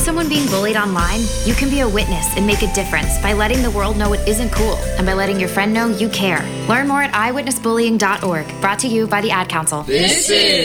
someone being bullied online? You can be a witness and make a difference by letting the world know it isn't cool and by letting your friend know you care. Learn more at eyewitnessbullying.org. Brought to you by the Ad Council. This is